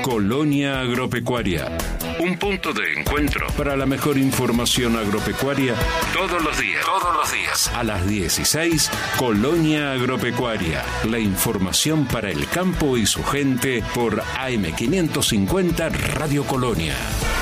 Colonia Agropecuaria. Un punto de encuentro para la mejor información agropecuaria todos los días. Todos los días. A las 16, Colonia Agropecuaria. La información para el campo y su gente por AM550 Radio Colonia.